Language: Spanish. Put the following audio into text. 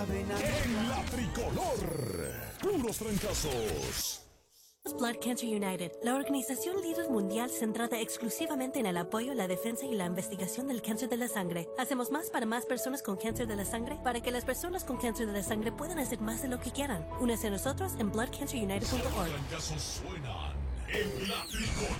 En la tricolor, puros trancazos. Blood Cancer United, la organización líder mundial centrada exclusivamente en el apoyo, la defensa y la investigación del cáncer de la sangre. Hacemos más para más personas con cáncer de la sangre para que las personas con cáncer de la sangre puedan hacer más de lo que quieran. Únase a nosotros en bloodcancerunited.org. Los trancazos suenan en la tricolor.